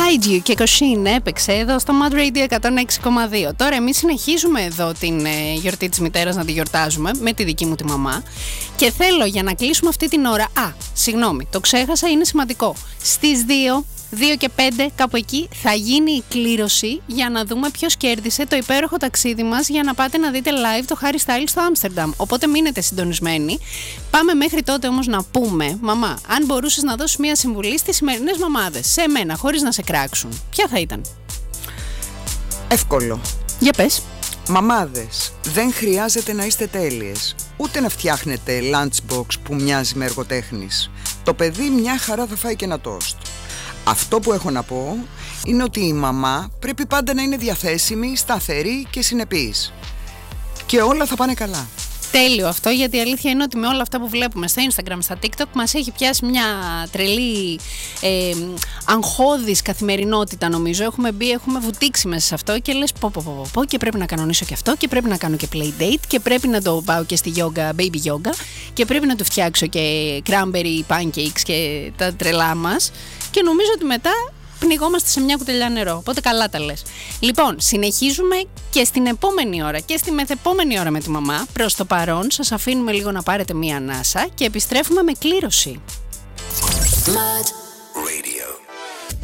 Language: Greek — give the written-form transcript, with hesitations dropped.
Hide You και Κοσίν έπαιξε εδώ στο Mad Radio 106,2. Τώρα εμείς συνεχίζουμε εδώ την γιορτή της μητέρας να τη γιορτάζουμε με τη δική μου τη μαμά. Και θέλω για να κλείσουμε αυτή την ώρα. Συγγνώμη, το ξέχασα, είναι σημαντικό. Στις 2 και 5 κάπου εκεί θα γίνει η κλήρωση για να δούμε ποιος κέρδισε το υπέροχο ταξίδι μας για να πάτε να δείτε live το Harry Styles στο Άμστερνταμ. Οπότε μείνετε συντονισμένοι. Πάμε μέχρι τότε όμως να πούμε, μαμά, αν μπορούσες να δώσεις μια συμβουλή στις σημερινές μαμάδες, σε μένα, χωρίς να σε κράξουν, ποια θα ήταν? Εύκολο. Για πες. Μαμάδες, δεν χρειάζεται να είστε τέλειες, ούτε να φτιάχνετε lunchbox που μοιάζει με εργοτέχνης. Το παιδί μια χαρά θα φάει και ένα τόστ. Αυτό που έχω να πω είναι ότι η μαμά πρέπει πάντα να είναι διαθέσιμη, σταθερή και συνεπής. Και όλα θα πάνε καλά. Τέλειο αυτό, γιατί η αλήθεια είναι ότι με όλα αυτά που βλέπουμε στο Instagram, στα TikTok, μας έχει πιάσει μια τρελή αγχώδης καθημερινότητα, νομίζω. Έχουμε μπει, έχουμε βουτήξει μέσα σε αυτό και λες πω και πρέπει να κανονίσω και αυτό και πρέπει να κάνω και playdate και πρέπει να το πάω και στη yoga, baby yoga και πρέπει να του φτιάξω και cranberry pancakes και τα τρελά μας και νομίζω ότι μετά πνιγόμαστε σε μια κουτελιά νερό. Οπότε καλά τα λες. Λοιπόν, συνεχίζουμε και στην επόμενη ώρα και στη μεθεπόμενη ώρα με τη μαμά. Προς το παρόν σας αφήνουμε λίγο να πάρετε μια ανάσα και επιστρέφουμε με κλήρωση. Mad